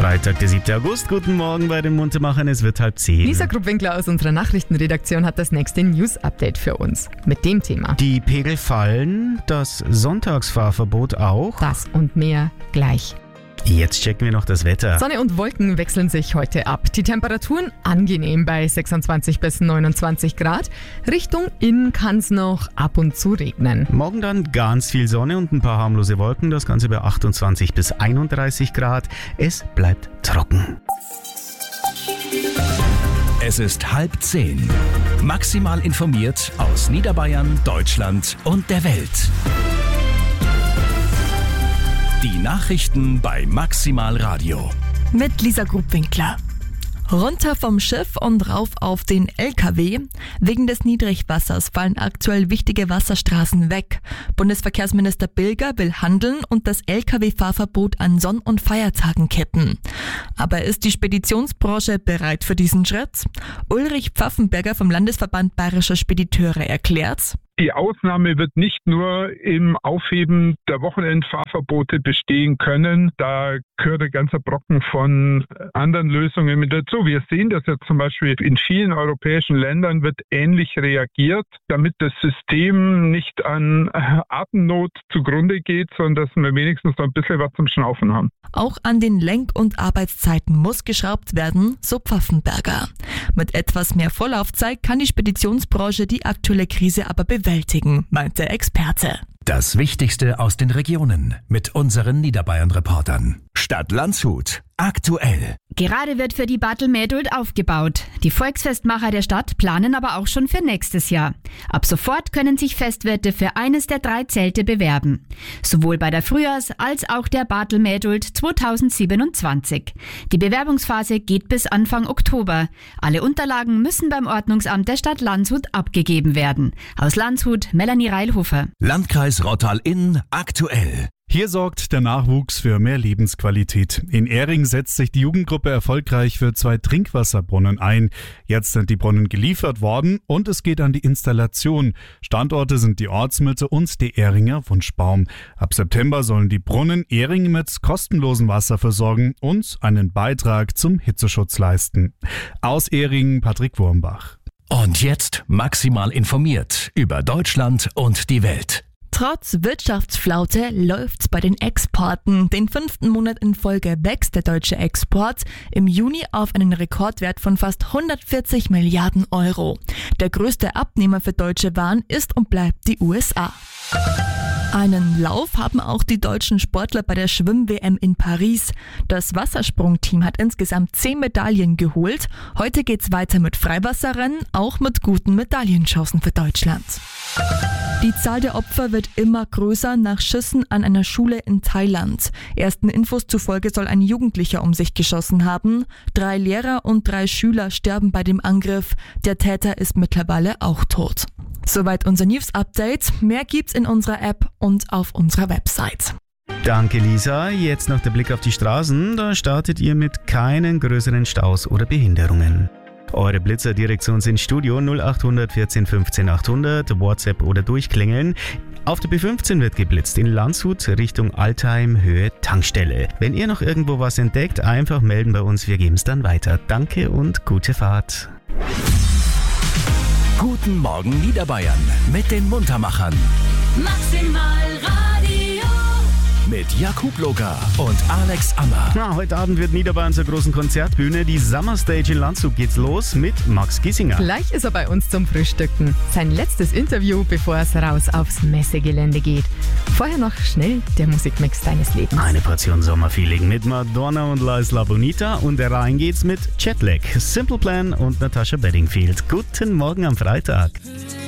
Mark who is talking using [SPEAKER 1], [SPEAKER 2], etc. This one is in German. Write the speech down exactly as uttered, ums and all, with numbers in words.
[SPEAKER 1] Freitag, der siebte August. Guten Morgen bei den Muntermachern. Es wird halb zehn.
[SPEAKER 2] Lisa Gruppwinkler aus unserer Nachrichtenredaktion hat das nächste News-Update für uns. Mit dem Thema.
[SPEAKER 1] Die Pegel fallen, das Sonntagsfahrverbot auch.
[SPEAKER 2] Das und mehr gleich.
[SPEAKER 1] Jetzt checken wir noch das Wetter.
[SPEAKER 2] Sonne und Wolken wechseln sich heute ab. Die Temperaturen angenehm bei sechsundzwanzig bis neunundzwanzig Grad. Richtung Innen kann es noch ab und zu regnen.
[SPEAKER 1] Morgen dann ganz viel Sonne und ein paar harmlose Wolken. Das Ganze bei achtundzwanzig bis einunddreißig Grad. Es bleibt trocken.
[SPEAKER 3] Es ist halb zehn. Maximal informiert aus Niederbayern, Deutschland und der Welt. Die Nachrichten bei Maximal Radio.
[SPEAKER 4] Mit Lisa Gruppwinkler. Runter vom Schiff und rauf auf den L K W. Wegen des Niedrigwassers fallen aktuell wichtige Wasserstraßen weg. Bundesverkehrsminister Bilger will handeln und das L K W-Fahrverbot an Sonn- und Feiertagen kippen. Aber ist die Speditionsbranche bereit für diesen Schritt? Ulrich Pfaffenberger vom Landesverband Bayerischer Spediteure erklärt:
[SPEAKER 5] Die Ausnahme wird nicht nur im Aufheben der Wochenendfahrverbote bestehen können. Da gehört ein ganzer Brocken von anderen Lösungen mit dazu. Wir sehen das jetzt zum Beispiel in vielen europäischen Ländern wird ähnlich reagiert, damit das System nicht an Atemnot zugrunde geht, sondern dass wir wenigstens noch ein bisschen was zum Schnaufen haben.
[SPEAKER 4] Auch an den Lenk- und Arbeitszeiten muss geschraubt werden, so Pfaffenberger. Mit etwas mehr Vorlaufzeit kann die Speditionsbranche die aktuelle Krise aber bewältigen, meint der Experte.
[SPEAKER 3] Das Wichtigste aus den Regionen mit unseren Niederbayern-Reportern. Stadt Landshut. Aktuell.
[SPEAKER 6] Gerade wird für die Bartelmähduld aufgebaut. Die Volksfestmacher der Stadt planen aber auch schon für nächstes Jahr. Ab sofort können sich Festwirte für eines der drei Zelte bewerben. Sowohl bei der Frühjahrs- als auch der Bartelmähduld zweitausendsiebenundzwanzig. Die Bewerbungsphase geht bis Anfang Oktober. Alle Unterlagen müssen beim Ordnungsamt der Stadt Landshut abgegeben werden. Aus Landshut, Melanie Reilhofer.
[SPEAKER 3] Landkreis Rottal-Inn aktuell.
[SPEAKER 7] Hier sorgt der Nachwuchs für mehr Lebensqualität. In Ähring setzt sich die Jugendgruppe erfolgreich für zwei Trinkwasserbrunnen ein. Jetzt sind die Brunnen geliefert worden und es geht an die Installation. Standorte sind die Ortsmitte und die Ähringer Wunschbaum. Ab September sollen die Brunnen Ähring mit kostenlosem Wasser versorgen und einen Beitrag zum Hitzeschutz leisten. Aus Ähring, Patrick Wurmbach.
[SPEAKER 3] Und jetzt maximal informiert über Deutschland und die Welt.
[SPEAKER 4] Trotz Wirtschaftsflaute läuft's bei den Exporten. Den fünften Monat in Folge wächst der deutsche Export im Juni auf einen Rekordwert von fast hundertvierzig Milliarden Euro. Der größte Abnehmer für deutsche Waren ist und bleibt die U S A. Einen Lauf haben auch die deutschen Sportler bei der Schwimm-W M in Paris. Das Wassersprungteam hat insgesamt zehn Medaillen geholt. Heute geht's weiter mit Freiwasserrennen, auch mit guten Medaillenchancen für Deutschland. Die Zahl der Opfer wird immer größer nach Schüssen an einer Schule in Thailand. Ersten Infos zufolge soll ein Jugendlicher um sich geschossen haben. Drei Lehrer und drei Schüler sterben bei dem Angriff. Der Täter ist mittlerweile auch tot. Soweit unser News-Update. Mehr gibt's in unserer App und auf unserer Website.
[SPEAKER 1] Danke, Lisa. Jetzt noch der Blick auf die Straßen. Da startet ihr mit keinen größeren Staus oder Behinderungen. Eure Blitzer direkt zu uns ins Studio null acht vierzehn fünfzehn achthundert, WhatsApp oder durchklingeln. Auf der B fünfzehn wird geblitzt in Landshut Richtung Altheim, Höhe Tankstelle. Wenn ihr noch irgendwo was entdeckt, einfach melden bei uns, wir geben es dann weiter. Danke und gute Fahrt.
[SPEAKER 3] Guten Morgen Niederbayern mit den Muntermachern.
[SPEAKER 8] Maximal Radio.
[SPEAKER 3] Mit Jakub Loga und Alex Ammer.
[SPEAKER 1] Na, heute Abend wird Niederbayern zur großen Konzertbühne. Die Summer Stage in Landshut geht's los mit Max Giesinger.
[SPEAKER 2] Gleich ist er bei uns zum Frühstücken. Sein letztes Interview, bevor es raus aufs Messegelände geht. Vorher noch schnell der Musikmix deines Lebens.
[SPEAKER 1] Eine Portion Sommerfeeling mit Madonna und La Isla Bonita. Und rein geht's mit Jetlag, Simple Plan und Natasha Bedingfield. Guten Morgen am Freitag.